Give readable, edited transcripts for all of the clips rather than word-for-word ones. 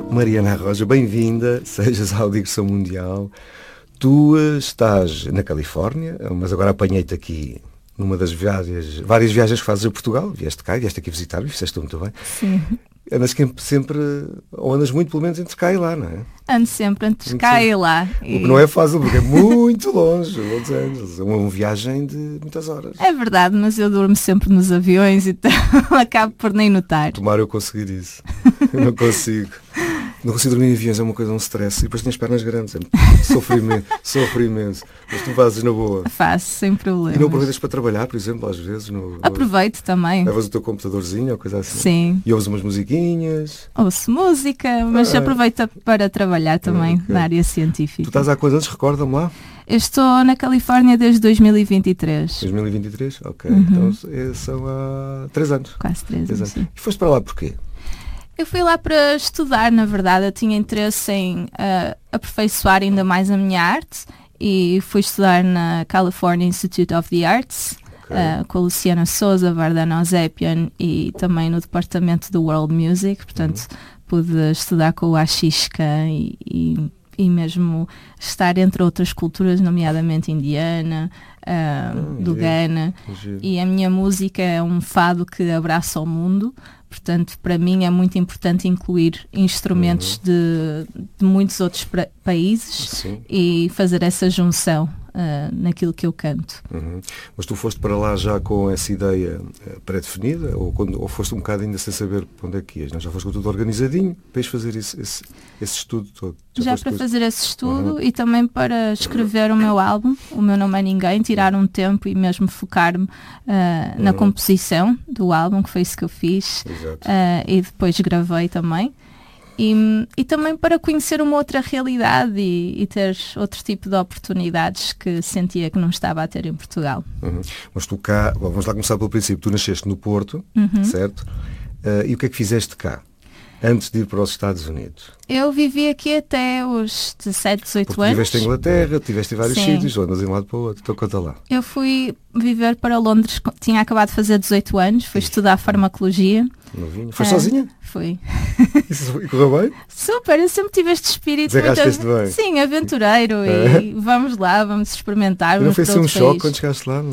Mariana Arroja, bem-vinda, sejas à Digressão Mundial. Tu estás na Califórnia, mas agora apanhei-te aqui numa das várias viagens que fazes a Portugal. Vieste cá, vieste aqui visitar-me, fizeste muito bem. Sim. Andas sempre, ou andas muito pelo menos entre cá e lá, não é? Ando sempre entre cá e lá. O que não é fácil, porque é muito longe, Los Angeles. É uma viagem de muitas horas. É verdade, mas eu durmo sempre nos aviões, então acabo por nem notar. Tomara eu conseguir isso. Eu não consigo. Não consigo dormir em aviões, é uma coisa, um stress. E depois tenho as pernas grandes, sofro imenso. Mas tu fazes na boa. Faço, sem problema. E não aproveitas para trabalhar, por exemplo, às vezes? Aproveito também. Levas o teu computadorzinho ou coisa assim? Sim. E ouves umas musiquinhas? Ouço música, mas aproveito para trabalhar também na área científica. Tu estás há quantos anos? Recorda-me lá. Eu estou na Califórnia desde 2023. 2023? Ok. Então são há 3 anos. Quase 3 anos. Sim. E foste para lá porquê? Eu fui lá para estudar, na verdade. Eu tinha interesse em aperfeiçoar ainda mais a minha arte e fui estudar na California Institute of the Arts, com a Luciana Souza, Vardana Osepian e também no departamento do World Music. Portanto, pude estudar com o Ashishka e mesmo estar entre outras culturas, nomeadamente indiana, do Ghana. E a minha música é um fado que abraça o mundo. Portanto, para mim é muito importante incluir instrumentos de muitos outros países e fazer essa junção naquilo que eu canto. Mas tu foste para lá já com essa ideia pré-definida ou foste um bocado ainda sem saber para onde é que ias? Não? Já foste com tudo organizadinho para ires fazer esse estudo todo? Já para fazer esse estudo e também para escrever o meu álbum, O Meu Nome é Ninguém, tirar um tempo e mesmo focar-me na composição do álbum, que foi isso que eu fiz. E depois gravei também. E também para conhecer uma outra realidade e ter outro tipo de oportunidades que sentia que não estava a ter em Portugal. Mas tu cá, vamos lá começar pelo princípio, tu nasceste no Porto, certo? E o que é que fizeste cá, antes de ir para os Estados Unidos? Eu vivi aqui até os 17, 18 Porque anos. Estiveste em Inglaterra, estiveste em vários Sim. sítios, andas de um lado para o outro, então conta lá. Eu fui viver para Londres, tinha acabado de fazer 18 anos, fui estudar farmacologia. Novinho. Foste sozinha? Fui. E correu bem? Super, eu sempre tive este espírito Desenrascaste bem. Sim, aventureiro e vamos lá, vamos experimentar. Não foi assim um choque quando país. chegaste lá?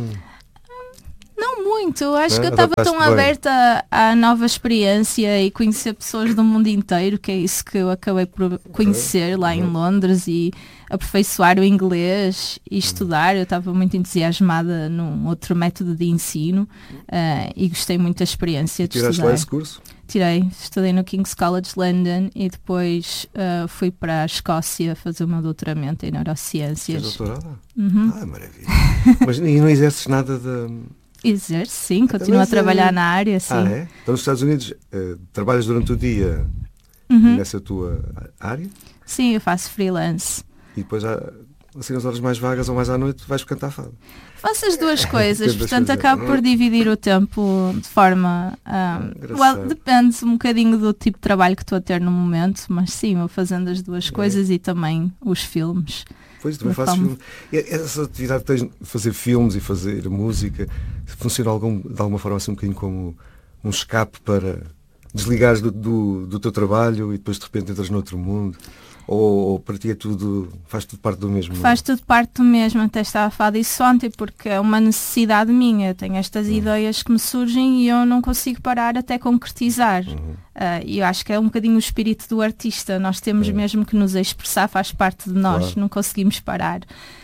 Não muito, acho que eu estava Adaptaste tão bem. aberta à nova experiência e conhecer pessoas do mundo inteiro, que é isso que eu acabei por conhecer lá em Londres e aperfeiçoar o inglês e estudar. Eu estava muito entusiasmada num outro método de ensino e gostei muito da experiência de Tiraste estudar. lá esse curso? Tirei, estudei no King's College London e depois fui para a Escócia fazer o meu doutoramento em neurociências. Fez doutorado? Maravilha. Mas e não exerces nada de... Exerço, sim, continuo a trabalhar na área, sim. É? Então nos Estados Unidos trabalhas durante o dia nessa tua área? Sim, eu faço freelance. E depois, assim, nas horas mais vagas ou mais à noite, vais cantar fado? Faço as duas coisas, Tantas portanto coisas. acabo por dividir o tempo de forma... depende um bocadinho do tipo de trabalho que estou a ter no momento, mas sim, vou fazendo as duas coisas e também os filmes. Pois, também fazes filme. Essa atividade que tens de fazer filmes e fazer música, funciona de alguma forma assim um bocadinho como um escape para desligares do teu trabalho e depois de repente entras noutro mundo? Ou para ti é tudo, faz tudo parte do mesmo? Faz tudo parte do mesmo, até estava a falar disso ontem, porque é uma necessidade minha. Eu tenho estas ideias que me surgem e eu não consigo parar até concretizar. E eu acho que é um bocadinho o espírito do artista. Nós temos mesmo que nos expressar, faz parte de nós, não conseguimos parar.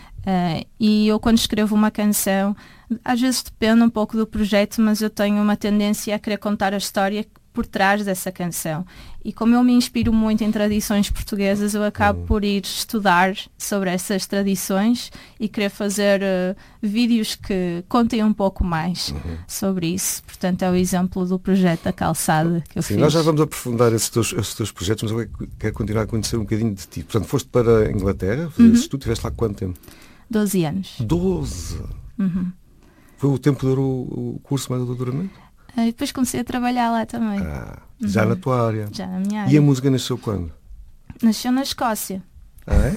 E eu quando escrevo uma canção, às vezes depende um pouco do projeto, mas eu tenho uma tendência a querer contar a história por trás dessa canção. E como eu me inspiro muito em tradições portuguesas, eu acabo por ir estudar sobre essas tradições e querer fazer vídeos que contem um pouco mais sobre isso. Portanto, é o exemplo do projeto da calçada que eu fiz. Nós já vamos aprofundar esses teus projetos, mas eu quero continuar a conhecer um bocadinho de ti. Portanto, foste para a Inglaterra, fazer esse estudo, estiveste lá quanto tempo? 12 anos. 12? Foi o tempo que durou o curso mais do doutoramento? E depois comecei a trabalhar lá também. Já na tua área? Já na minha área. E a música nasceu quando? Nasceu na Escócia.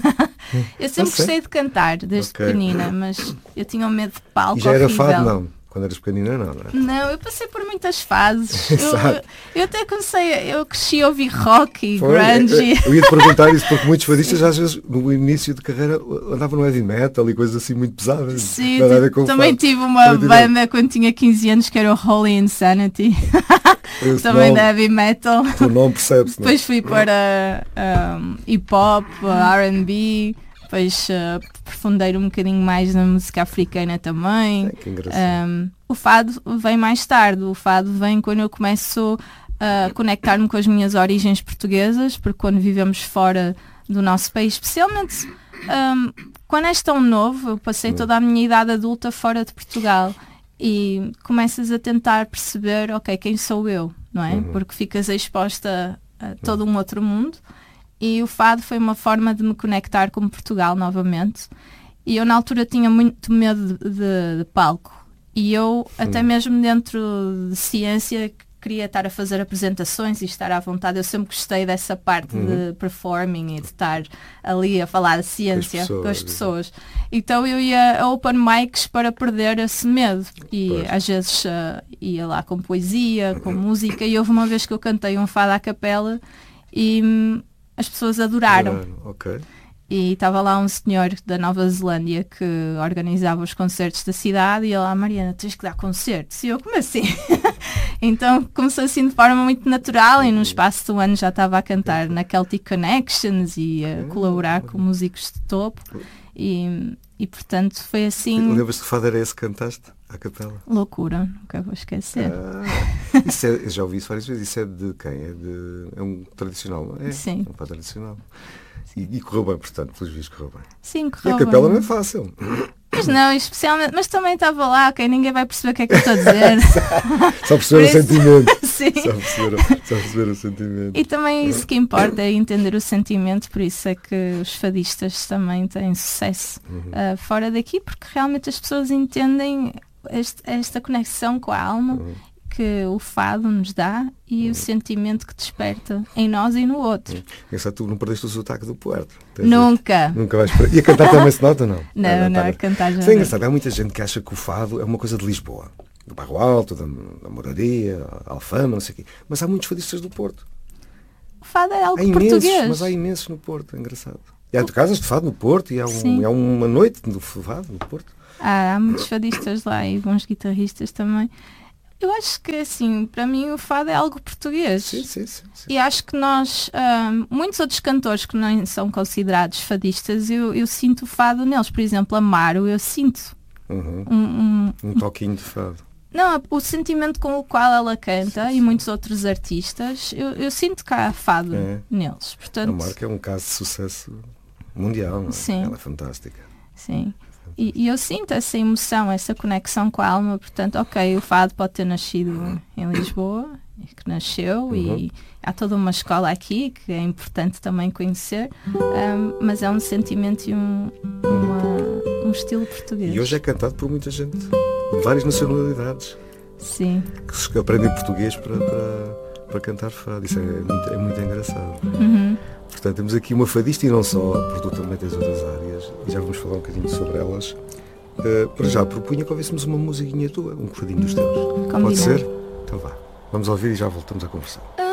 É? Eu sempre gostei de cantar, desde pequenina, mas eu tinha um medo de palco E já era horrível. fado, não? quando eras pequenina, não é? Não, eu passei por muitas fases. Eu até comecei, eu cresci a ouvir rock e grunge. Eu ia-te perguntar isso, porque muitos fadistas às vezes no início de carreira andavam no heavy metal e coisas assim muito pesadas. Sim, também tive uma banda quando tinha 15 anos que era o Holy Insanity. Também da heavy metal. Tu não percebes, não? Depois fui para hip hop, R&B. Depois aprofundei um bocadinho mais na música africana também. Que engraçado. O fado vem mais tarde. O fado vem quando eu começo a conectar-me com as minhas origens portuguesas, porque quando vivemos fora do nosso país, especialmente quando és tão novo, eu passei toda a minha idade adulta fora de Portugal e começas a tentar perceber, ok, quem sou eu, não é? Porque ficas exposta a todo um outro mundo. E o fado foi uma forma de me conectar com Portugal novamente. E eu na altura tinha muito medo de palco. E eu, até mesmo dentro de ciência, queria estar a fazer apresentações e estar à vontade. Eu sempre gostei dessa parte de performing e de estar ali a falar de ciência com as pessoas. Então eu ia a open mics para perder esse medo. E às vezes ia lá com poesia, com música. E houve uma vez que eu cantei um fado à capela e as pessoas adoraram. Okay. E estava lá um senhor da Nova Zelândia que organizava os concertos da cidade e ele lá, Mariana, tens que dar concertos. E eu, como assim? Então começou assim de forma muito natural e no espaço de um ano já estava a cantar na Celtic Connections e a colaborar com músicos de topo. E portanto foi assim... Lembras-te que fado era esse que cantaste à capela? Loucura, nunca vou esquecer. Eu já ouvi isso várias vezes. Isso é de quem? É um tradicional, não é? Sim. É um fado tradicional. E correu bem, portanto, pelos vistos correu bem. Sim, correu bem. E a capela bem. não é fácil. Mas não, especialmente, mas também estava lá, ok, ninguém vai perceber o que é que eu estou a dizer. Só perceber o sentimento. Sim. Só perceber o sentimento. E também isso que importa é entender o sentimento, por isso é que os fadistas também têm sucesso fora daqui, porque realmente as pessoas entendem esta conexão com a alma que o fado nos dá e o sentimento que desperta em nós e no outro. Tu não perdeste o sotaque do Puerto? Nunca. Nunca vais para... E a cantar também se nota, não? Não, a cantar já. Isso é engraçado. Há muita gente que acha que o fado é uma coisa de Lisboa. Do Bairro Alto, da Moraria, Alfama, não sei o quê. Mas há muitos fadistas do Porto. O fado é algo imensos, português. Mas há imensos no Porto, é engraçado. E há casas de fado no Porto e há uma noite de fado no Porto. Há muitos fadistas lá e bons guitarristas também. Eu acho que, assim, para mim o fado é algo português. Sim. E acho que nós, muitos outros cantores que não são considerados fadistas, eu sinto o fado neles. Por exemplo, Amaro, eu sinto um toquinho de fado. Não, o sentimento com o qual ela canta e muitos outros artistas, eu sinto que há fado neles. Portanto, Amaro que é um caso de sucesso mundial, não é? Sim. Ela é fantástica. Sim. E eu sinto essa emoção, essa conexão com a alma, portanto, ok, o fado pode ter nascido em Lisboa, que nasceu, e há toda uma escola aqui que é importante também conhecer, mas é um sentimento e um estilo português. E hoje é cantado por muita gente, de várias nacionalidades. Sim. Que aprendem português para cantar fado. Isso é muito engraçado. Portanto, temos aqui uma fadista e não só, porque tu também tens outras áreas e já vamos falar um bocadinho sobre elas. Para já, propunha que ouvíssemos uma musiquinha tua, um fadinho dos teus. Combinado. Pode ser? Então vá. Vamos ouvir e já voltamos a conversar.